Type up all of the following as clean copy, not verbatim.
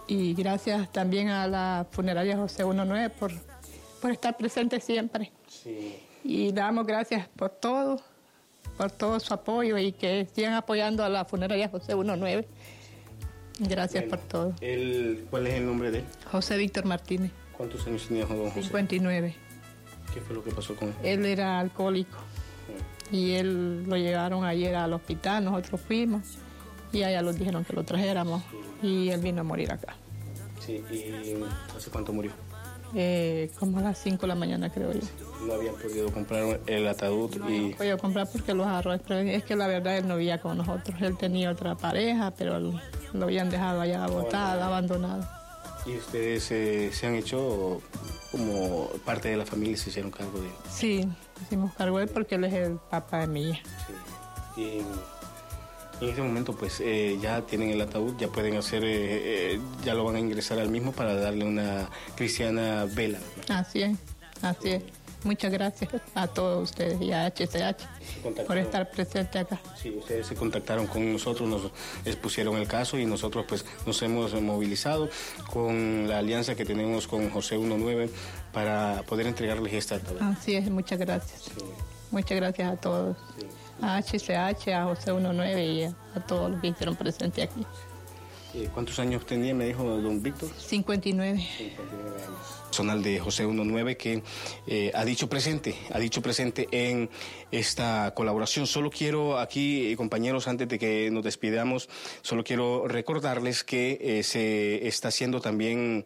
Y gracias también a la funeraria José 19 por estar presente siempre. Sí. Y damos gracias por todo su apoyo y que sigan apoyando a la funeraria José 19. Gracias por todo. ¿Cuál es el nombre de él? José Víctor Martínez. ¿Cuántos años tenía don José? 59. ¿Qué fue lo que pasó con él? Él era alcohólico y él lo llevaron ayer al hospital, nosotros fuimos y allá nos dijeron que lo trajéramos y él vino a morir acá. Sí, ¿y hace cuánto murió? Como a las 5 de la mañana, creo yo. No habían podido comprar el ataúd No habían podido comprar porque los arroz, pero es que la verdad él no vivía con nosotros, él tenía otra pareja, pero lo habían dejado allá botado, abandonado. ¿Y ustedes se han hecho como parte de la familia, se hicieron cargo de él? Sí, hicimos cargo de él porque él es el papá de mi hija. Sí. Y en este momento pues ya tienen el ataúd, ya pueden hacer, ya lo van a ingresar al mismo para darle una cristiana vela. Así es, así es. Muchas gracias a todos ustedes y a HCH por estar presente acá. Sí, ustedes se contactaron con nosotros, nos expusieron el caso y nosotros pues nos hemos movilizado con la alianza que tenemos con José 19 para poder entregarles esta ataúd. Así es, muchas gracias. Sí. Muchas gracias a todos. Sí. A HCH, a José 19 y a todos los que hicieron presente aquí. ¿Cuántos años tenía, me dijo don Víctor? 59. 59 años. Personal de José 19 que ha dicho presente en esta colaboración. Solo quiero aquí, compañeros, antes de que nos despidamos, solo quiero recordarles que se está haciendo también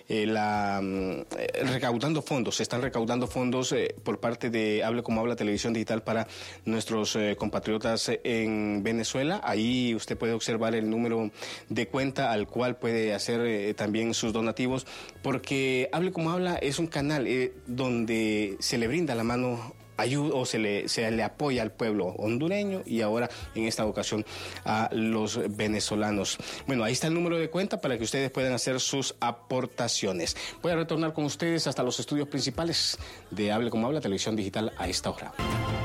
recaudando fondos. Se están recaudando fondos por parte de Hable Como Habla Televisión Digital para nuestros compatriotas en Venezuela. Ahí usted puede observar el número de cuenta al cual puede hacer también sus donativos, porque Hable Como Habla es un canal donde se le brinda la mano ayuda o se le apoya al pueblo hondureño y ahora en esta ocasión a los venezolanos. Bueno, ahí está el número de cuenta para que ustedes puedan hacer sus aportaciones. Voy a retornar con ustedes hasta los estudios principales de Hable Como Habla Televisión Digital a esta hora.